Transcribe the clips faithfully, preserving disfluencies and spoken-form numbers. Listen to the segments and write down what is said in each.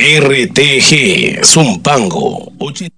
R T G Zumpango.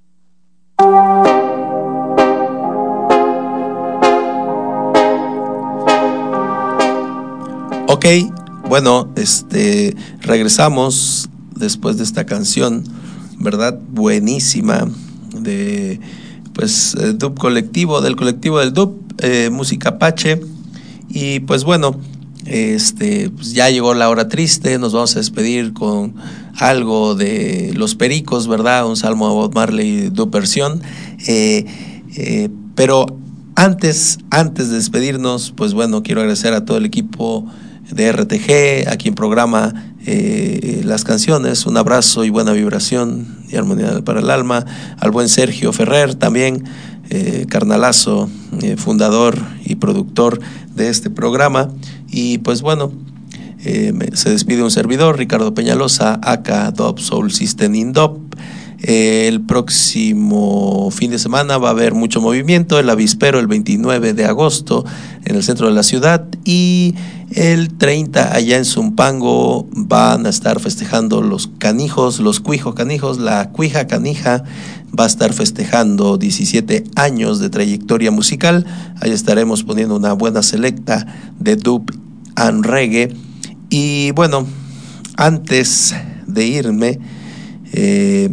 Ok, bueno, este, regresamos después de esta canción, ¿verdad? Buenísima, de, pues, eh, dub colectivo, del colectivo del dub, eh, música apache, y pues bueno, este, pues ya llegó la hora triste, nos vamos a despedir con algo de Los Pericos, ¿verdad? Un salmo a Bob Marley, dub versión, eh, eh, pero antes, antes de despedirnos, pues bueno, quiero agradecer a todo el equipo de R T G, a quien programa eh, las canciones. Un abrazo y buena vibración y armonía para el alma. Al buen Sergio Ferrer también, eh, carnalazo, eh, fundador y productor de este programa. Y pues bueno, eh, me, se despide un servidor, Ricardo Peñalosa, aka Dub Soul System in Dub. Eh, el próximo fin de semana va a haber mucho movimiento, el avispero el veintinueve de agosto en el centro de la ciudad, y el treinta allá en Zumpango van a estar festejando los canijos, los cuijos canijos, la cuija canija va a estar festejando diecisiete años de trayectoria musical. Ahí estaremos poniendo una buena selecta de dub and reggae. Y bueno, antes de irme, eh,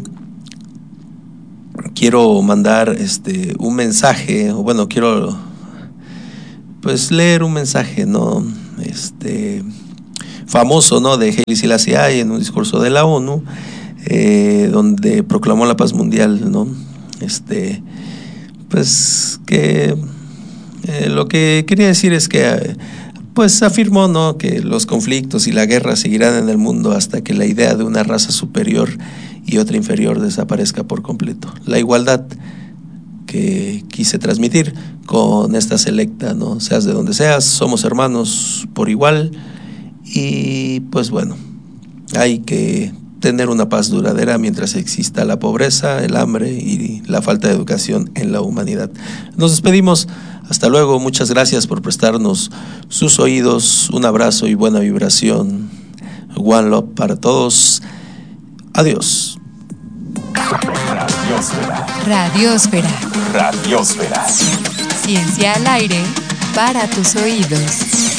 quiero mandar este un mensaje, o bueno, quiero pues leer un mensaje, ¿no? Este famoso, ¿no? De Haile Selassie en un discurso de la ONU, eh, donde proclamó la paz mundial, ¿no? Este, pues que eh, lo que quería decir es que eh, pues afirmó, ¿no?, que los conflictos y la guerra seguirán en el mundo hasta que la idea de una raza superior y otra inferior desaparezca por completo. La igualdad que quise transmitir con esta selecta, ¿no? Seas de donde seas, somos hermanos por igual, y pues bueno, hay que tener una paz duradera mientras exista la pobreza, el hambre y la falta de educación en la humanidad. Nos despedimos, hasta luego, muchas gracias por prestarnos sus oídos, un abrazo y buena vibración. One love para todos. Adiós. Radiosfera. Radiosfera. Radiosfera. Ciencia al aire para tus oídos.